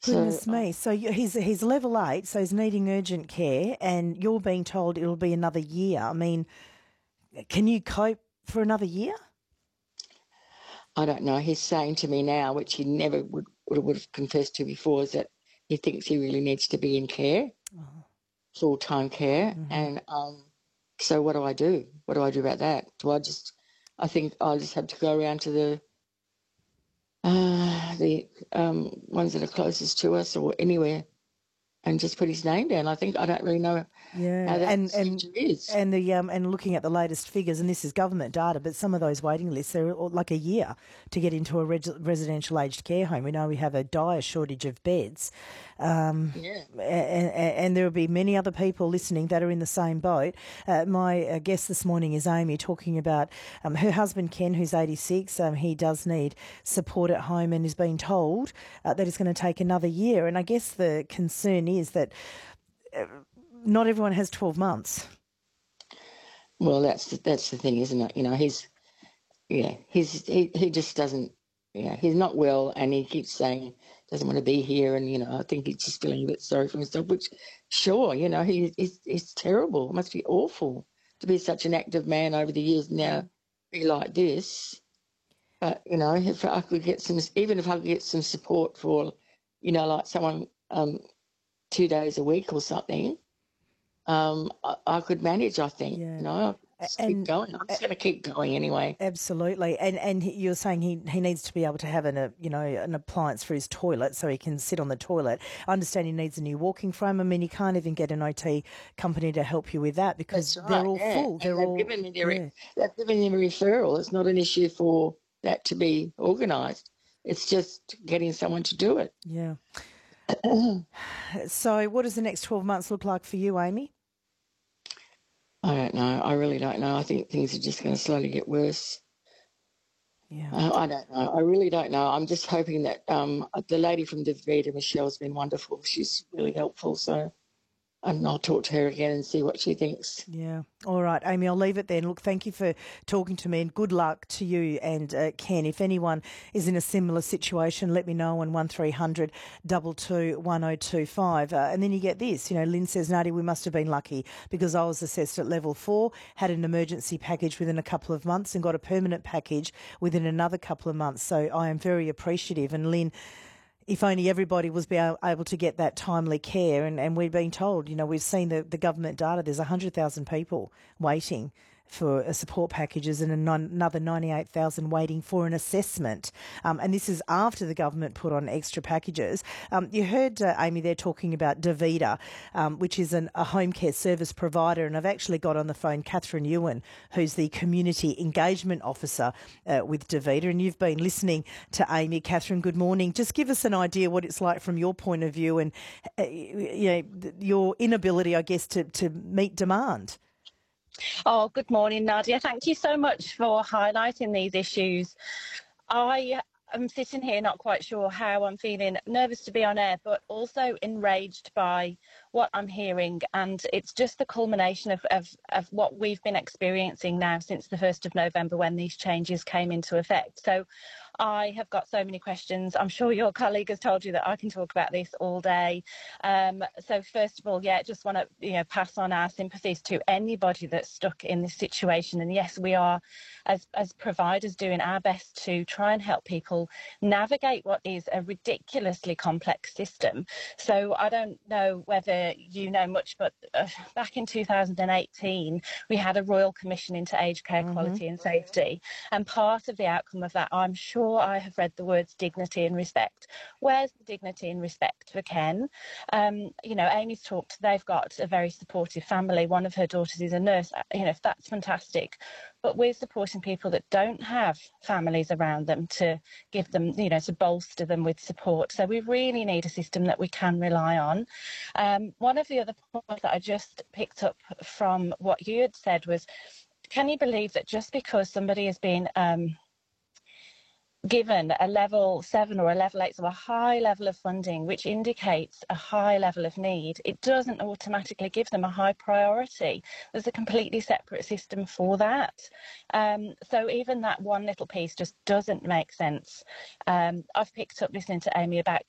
So Goodness me. So he's level 8, so he's needing urgent care, and you're being told it'll be another year. I mean, can you cope for another year? I don't know. He's saying to me now, which he never would have confessed to before, is that he thinks he really needs to be in care, Oh. full time care. Hmm. And so what do I do? What do I do about that? I think I just have to go around to the ones that are closest to us or anywhere and just put his name down. I don't really know how Yeah, that and procedure is. and looking at the latest figures, and this is government data, but some of those waiting lists they're like a year to get into a residential aged care home. We know we have a dire shortage of beds, Yeah. and there will be many other people listening that are in the same boat. My guest this morning is Amy, talking about her husband Ken, who's 86. He does need support at home and is being told that it's going to take another year. And I guess the concern is that not everyone has 12 months. Well, that's the thing, isn't it? You know, he just doesn't. Yeah, he's not well, and he keeps saying doesn't want to be here, and I think he's just feeling a bit sorry for himself. Which, sure, he's terrible. It must be awful to be such an active man over the years and now be like this. But if I could get even if I could get some support for, like someone 2 days a week or something, I could manage. I think, Yeah. I'll just keep And going. I'm just going to keep going anyway. absolutely. And you're saying he needs to be able to have an appliance for his toilet so he can sit on the toilet. I understand he needs a new walking frame. I mean, you can't even get an OT company to help you with that because That's they're right, all yeah. full. And They're all, yeah. they've given me a referral. It's not an issue for that to be organised. It's just getting someone to do it. Yeah. So what does the next 12 months look like for you, Amy? I don't know. I really don't know. I think things are just going to slowly get worse. Yeah. I don't know. I really don't know. I'm just hoping that the lady from Davida, Michelle's been wonderful. She's really helpful. So and I'll talk to her again and see what she thinks. Yeah. All right, Amy, I'll leave it then. Look, thank you for talking to me and good luck to you and Ken. If anyone is in a similar situation, let me know on 1300 22 1025. And then you get this, Lynn says, Nadia, we must have been lucky because I was assessed at level 4, had an emergency package within a couple of months and got a permanent package within another couple of months. So I am very appreciative. And Lynn, if only everybody was able to get that timely care. And we've been told, we've seen the government data, there's 100,000 people waiting for support packages and another 98,000 waiting for an assessment. And this is after the government put on extra packages. You heard Amy there talking about Davida, which is a home care service provider. And I've actually got on the phone Catherine Ewan, who's the Community Engagement Officer with Davida. And you've been listening to Amy. Catherine, good morning. Just give us an idea what it's like from your point of view and your inability, I guess, to meet demand. Oh, good morning, Nadia. Thank you so much for highlighting these issues. I am sitting here not quite sure how I'm feeling, nervous to be on air, but also enraged by what I'm hearing. And it's just the culmination of what we've been experiencing now since the 1st of November when these changes came into effect. So I have got so many questions. I'm sure your colleague has told you that I can talk about this all day. So first of all, just want to pass on our sympathies to anybody that's stuck in this situation. And yes, we are, as providers, doing our best to try and help people navigate what is a ridiculously complex system. So I don't know whether you know much, but back in 2018, we had a Royal Commission into Aged Care Quality and Safety. And part of the outcome of that, I'm sure I have read the words dignity and respect. Where's the dignity and respect for Ken? Amy's talked, they've got a very supportive family. One of her daughters is a nurse. That's fantastic. But we're supporting people that don't have families around them to give them, to bolster them with support. So we really need a system that we can rely on. One of the other points that I just picked up from what you had said was, can you believe that just because somebody has been given a level 7 or a level 8, so a high level of funding, which indicates a high level of need, it doesn't automatically give them a high priority. There's a completely separate system for that. So even that one little piece just doesn't make sense. I've picked up listening to Amy about